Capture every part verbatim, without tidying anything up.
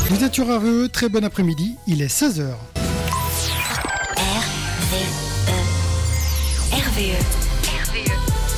Vous êtes sur R V E, très bon après-midi, il est seize heures. R V E. R V E. R V E.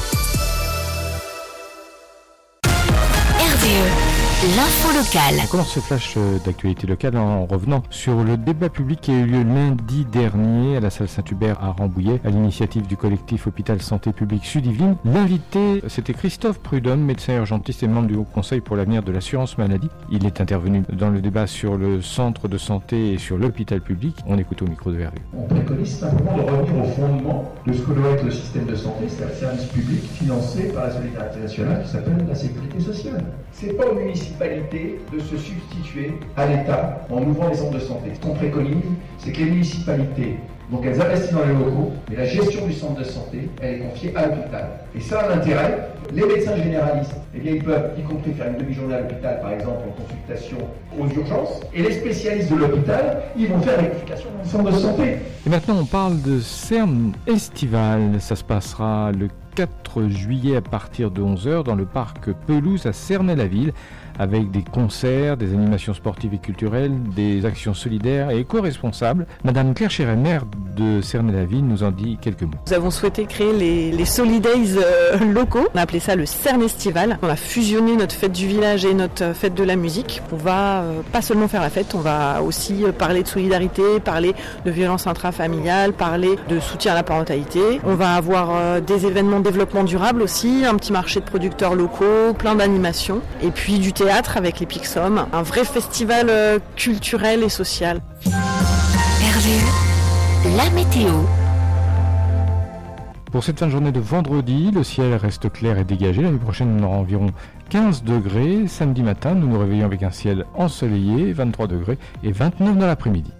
R V E. L'info locale. On commence ce flash d'actualité locale en revenant sur le débat public qui a eu lieu lundi dernier à la salle Saint-Hubert à Rambouillet, à l'initiative du collectif Hôpital Santé Publique Sud-Yvelines. L'invité, c'était Christophe Prudhomme, médecin urgentiste et membre du Haut Conseil pour l'avenir de l'assurance maladie. Il est intervenu dans le débat sur le centre de santé et sur l'hôpital public. On écoute au micro de R V E. On préconise simplement de revenir au fondement de ce que doit être le système de santé, c'est-à-dire le service public financé par la solidarité nationale qui s'appelle la sécurité sociale. C'est pas aux municipalités de se substituer à l'État en ouvrant les centres de santé. Ce qu'on préconise, c'est que les municipalités, donc elles investissent dans les locaux, mais la gestion du centre de santé, elle est confiée à l'hôpital. Et ça a un intérêt. Les médecins généralistes, eh bien, ils peuvent y compris faire une demi-journée à l'hôpital, par exemple, en consultation aux urgences. Et les spécialistes de l'hôpital, ils vont faire rectification dans le centre de santé. Et maintenant, on parle de Cerne Estival. Ça se passera le quatre juillet à partir de onze heures dans le parc Pelouse à Cernay-la-Ville, avec des concerts, des animations sportives et culturelles, des actions solidaires et éco-responsables. Madame Claire Chéret, maire de Cernay-la-Ville, nous en dit quelques mots. Nous avons souhaité créer les, les Solidays euh, locaux. On a appelé ça le Cerne Estival. On a fusionné notre fête du village et notre fête de la musique. On va euh, pas seulement faire la fête, on va aussi euh, parler de solidarité, parler de violence intrafamiliale, parler de soutien à la parentalité. On va avoir euh, des événements de développement durable aussi, un petit marché de producteurs locaux, plein d'animations. Et puis du théâtre avec les Pixom, un vrai festival euh, culturel et social. R V E, la météo. Pour cette fin de journée de vendredi, le ciel reste clair et dégagé. La nuit prochaine, on aura environ quinze degrés. Samedi matin, nous nous réveillons avec un ciel ensoleillé, vingt-trois degrés et vingt-neuf dans l'après-midi.